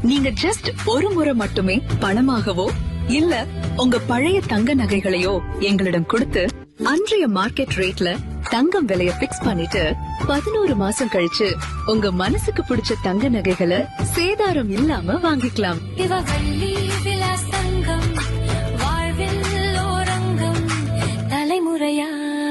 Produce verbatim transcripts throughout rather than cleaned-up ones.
நீங்க ஜஸ்ட் ஒரு முறை மட்டுமே பணமாகவோ இல்ல உங்க பழைய தங்க நகைகளையோ எங்களிடம் கொடுத்து அன்றைய மார்க்கெட் ரேட்ல தங்கம் விலைய பிக்ஸ் பண்ணிட்டு பதினோரு மாசம் கழிச்சு உங்க மனசுக்கு பிடிச்ச தங்க நகைகளை சேதாரம் இல்லாம வாங்கிக்கலாம். தலைமுறையா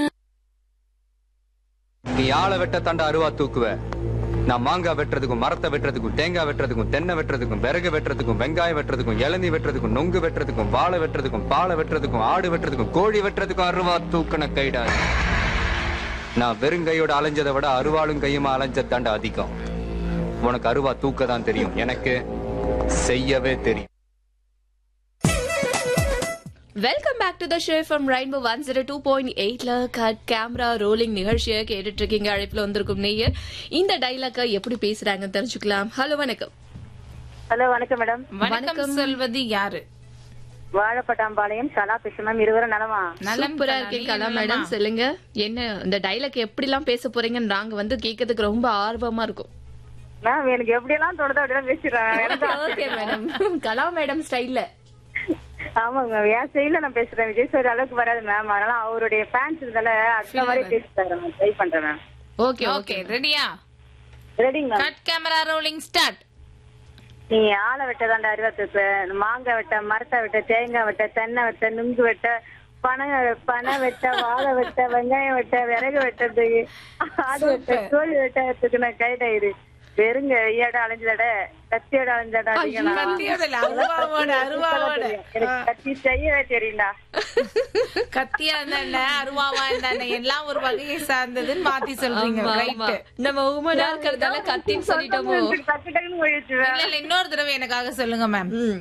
நீ ஆளை வெட்ட தாண்டா அருவா தூக்குவ. நான் மாங்காய் வெட்டுறதுக்கும் மரத்தை வெட்டுறதுக்கும் தேங்காய் வெட்டுறதுக்கும் தென்னை வெட்டுறதுக்கும் விறகு வெட்டுறதுக்கும் வெங்காயம் வெட்டுறதுக்கும் இளநீ வெட்டுறதுக்கும் நொங்கு வெட்டுறதுக்கும் வாழை வெட்டுறதுக்கும் பாலை வெட்டுறதுக்கும் ஆடு வெட்டுறதுக்கும் கோழி வெட்டுறதுக்கும் அருவா தூக்கண கைடா. நான் வெறுங்கையோட அலைஞ்சதை விட அருவாளும் கையுமா அலைஞ்ச தாண்டா அதிகம். உனக்கு அருவா தூக்க தான் தெரியும், எனக்கு செய்யவே தெரியும். Welcome back to the show from rainbow one zero two point எயிட்ல கட் கேமரா ரோலிங் நிகழ்ச்சியை கேட்டுட்டு இருக்கீங்க. அழைப்புல வந்திருக்கும் நேயர் இந்த டைலாக எப்படி பேசுறாங்கன்னு தெரிஞ்சுக்கலாம். ஹலோ வணக்கம். ஹலோ வணக்கம் மேடம். வணக்கம் சொல்வது யாரு? வாழப்பட்டாம்பாளையம் கலா பேசுறேன். இருவரும் நலமா? சூப்பரா இருக்கேன் கலா மேடம். சொல்லுங்க, என்ன இந்த டைலாக் எப்படி எல்லாம் பேச போறீங்கன்னு நாங்க வந்து கேட்கறதுக்கு ரொம்ப ஆர்வமா இருக்கும். மேம் எனக்கு எப்படி எல்லாம் தோணுதோ அப்படிலாம் பேசுறேன். ஓகே மேடம், கலா மேடம் ஸ்டைல்ல. ஆமாங்க மேம், என் ஸ்டைல நான் பேசுறேன். விஜய் சார் அளவுக்கு வராது மேம், அதனால அவருடைய ஃபேன்ஸ் இருந்தால அந்த மாதிரி பேசுறாரு. நான் ட்ரை பண்றேன் மேம். ஓகே ஓகே, ரெடியா? ரெடிங்க ma'am. Cut camera rolling start. நீ ஆளை வெட்ட தாண்டா அருவாத்துக்கு, மாங்காய் வெட்ட, மரத்தை வெட்ட, தேங்காய் வெட்ட, தென்னை வெட்ட, நுங்கு வெட்ட, பனை பனை வெட்ட, வாழை வெட்ட, வெங்காயம் வெட்ட, விறகு வெட்டதுக்கு, ஆடு வெட்ட, கோழி வெட்டத்துக்கு நான் கைடாயிரு. வெறுங்க ஐயாட அலைஞ்சதட, கத்தியோட அலைஞ்சடா. கத்தி செய்யவே தெரியும்டா. கத்தியா இருந்தா அருவாவா இருந்தா எல்லாம் ஒரு வகையை சார்ந்ததுன்னு மாத்தி சொல்றீங்க. நம்ம உமனா இருக்கிறதால கத்தின்னு சொல்லிட்டோமோ. இல்ல இன்னொரு தடவை எனக்காக சொல்லுங்க மேம்.